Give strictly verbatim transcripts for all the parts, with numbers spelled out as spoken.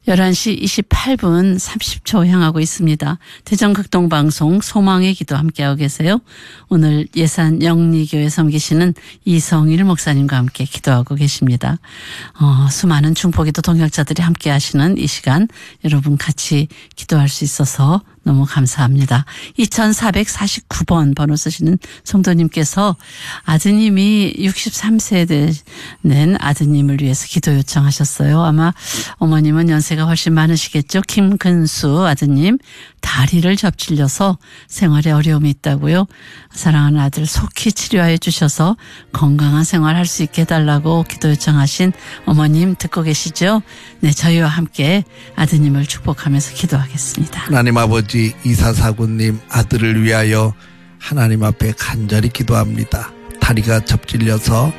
열한 시 이십팔 분 삼십 초 향하고 있습니다. 대전극동방송 소망의 기도 함께하고 계세요. 오늘 예산 영리교회 섬기시는 이성일 목사님과 함께 기도하고 계십니다. 어, 수많은 중보기도 동역자들이 함께 하시는 이 시간 여러분 같이 기도할 수 있어서 너무 감사합니다. 이천사백사십구 번 번호 쓰시는 성도님께서 아드님이 육십삼 세 된 아드님을 위해서 기도 요청하셨어요. 아마 어머님은 연세가 훨씬 많으시겠죠. 김근수 아드님 다리를 접질려서 생활에 어려움이 있다고요. 사랑하는 아들 속히 치료하여 주셔서 건강한 생활할 수 있게 해달라고 기도 요청하신 어머님 듣고 계시죠? 네, 저희와 함께 아드님을 축복하면서 기도하겠습니다. 하나님 아버지, 이사사구님 아들을 위하여 하나님 앞에 간절히 기도합니다. 다리가 접질려서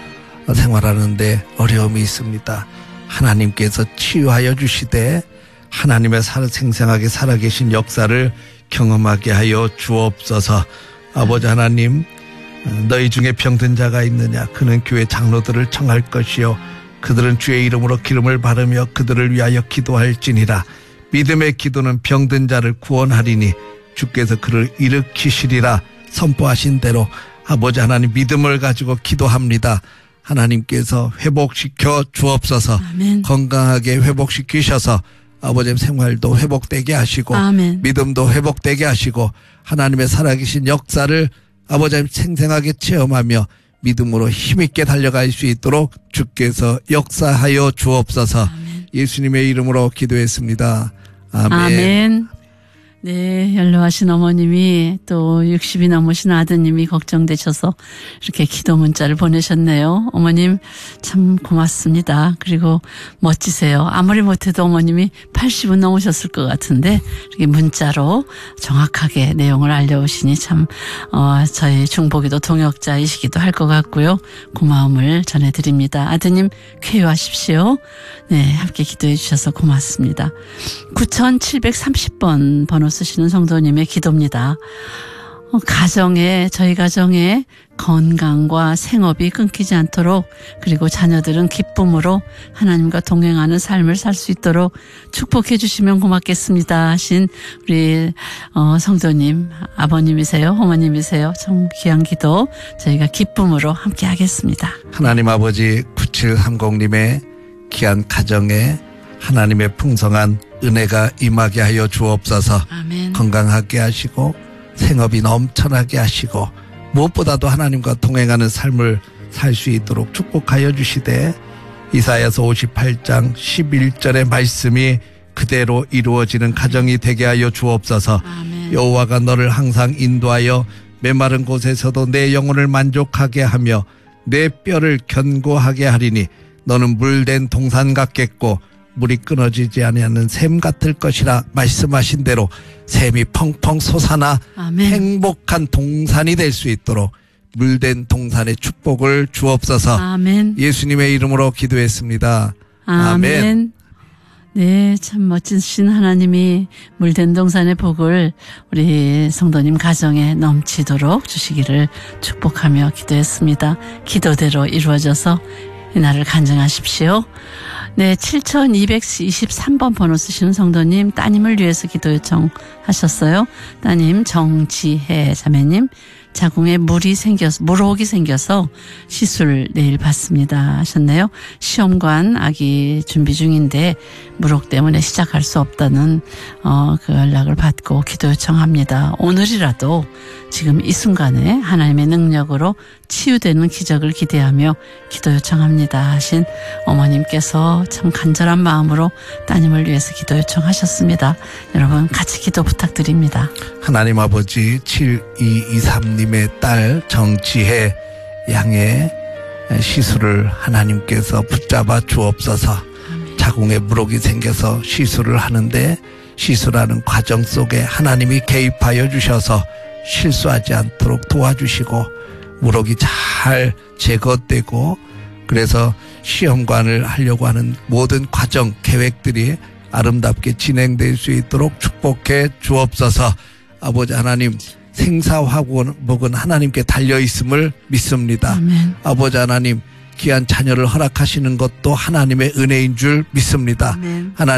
생활하는데 어려움이 있습니다. 하나님께서 치유하여 주시되 하나님의 살, 생생하게 살아계신 역사를 경험하게 하여 주옵소서. 아버지 하나님, 너희 중에 병든 자가 있느냐? 그는 교회 장로들을 청할 것이요 그들은 주의 이름으로 기름을 바르며 그들을 위하여 기도할지니라. 믿음의 기도는 병든 자를 구원하리니 주께서 그를 일으키시리라 선포하신 대로 아버지 하나님 믿음을 가지고 기도합니다. 하나님께서 회복시켜 주옵소서. 아멘. 건강하게 회복시키셔서 아버지 생활도 회복되게 하시고 아멘. 믿음도 회복되게 하시고 하나님의 살아계신 역사를 아버지 생생하게 체험하며 믿음으로 힘있게 달려갈 수 있도록 주께서 역사하여 주옵소서. 아멘. 예수님의 이름으로 기도했습니다. 아멘. 아멘. 네, 연로하신 어머님이 또 육십이 넘으신 아드님이 걱정되셔서 이렇게 기도 문자를 보내셨네요. 어머님 참 고맙습니다. 그리고 멋지세요. 아무리 못해도 어머님이 팔십은 넘으셨을 것 같은데 이렇게 문자로 정확하게 내용을 알려오시니 참 어, 저희 중보기도 동역자이시기도 할 것 같고요. 고마움을 전해드립니다. 아드님 쾌유하십시오. 네, 함께 기도해 주셔서 고맙습니다. 구천칠백삼십 번 번호 쓰시는 성도님의 기도입니다. 가정에, 저희 가정에 건강과 생업이 끊기지 않도록 그리고 자녀들은 기쁨으로 하나님과 동행하는 삶을 살 수 있도록 축복해 주시면 고맙겠습니다 하신 우리 어, 성도님, 아버님이세요, 어머님이세요. 참 귀한 기도 저희가 기쁨으로 함께 하겠습니다. 하나님 아버지, 구칠삼공님의 귀한 가정에 하나님의 풍성한 은혜가 임하게 하여 주옵소서. 아멘. 건강하게 하시고 생업이 넘쳐나게 하시고 무엇보다도 하나님과 동행하는 삶을 살 수 있도록 축복하여 주시되 이사야서 오십팔 장 십일 절의 말씀이 그대로 이루어지는 가정이 되게 하여 주옵소서. 아멘. 여호와가 너를 항상 인도하여 메마른 곳에서도 내 영혼을 만족하게 하며 내 뼈를 견고하게 하리니 너는 물된 동산 같겠고 물이 끊어지지 아니하는 샘 같을 것이라 말씀하신 대로 샘이 펑펑 솟아나 아멘. 행복한 동산이 될 수 있도록 물된 동산의 축복을 주옵소서. 아멘. 예수님의 이름으로 기도했습니다. 아멘. 아멘. 네, 참 멋지신 하나님이 물된 동산의 복을 우리 성도님 가정에 넘치도록 주시기를 축복하며 기도했습니다. 기도대로 이루어져서 이날을 간증하십시오. 네, 칠천이백이십삼 번 번호 쓰시는 성도님, 따님을 위해서 기도 요청하셨어요. 따님 정지혜 자매님, 자궁에 물이 생겨서, 물혹이 생겨서 시술 내일 받습니다 하셨네요. 시험관 아기 준비 중인데 물혹 때문에 시작할 수 없다는 어, 그 연락을 받고 기도 요청합니다. 오늘이라도 지금 이 순간에 하나님의 능력으로 치유되는 기적을 기대하며 기도 요청합니다 하신 어머님께서 참 간절한 마음으로 따님을 위해서 기도 요청하셨습니다. 여러분 같이 기도 부탁드립니다. 하나님 아버지, 칠이이삼님의 딸 정지혜 양의 시술을 하나님께서 붙잡아 주옵소서. 아멘. 자궁에 물혹이 생겨서 시술을 하는데 시술하는 과정 속에 하나님이 개입하여 주셔서 실수하지 않도록 도와주시고 물혹이 잘 제거되고 그래서 시험관을 하려고 하는 모든 과정 계획들이 아름답게 진행될 수 있도록 축복해 주옵소서. 아버지 하나님, 생사화복은 하나님께 달려있음을 믿습니다. 아멘. 아버지 하나님, 귀한 자녀를 허락하시는 것도 하나님의 은혜인 줄 믿습니다. 아멘. 하나님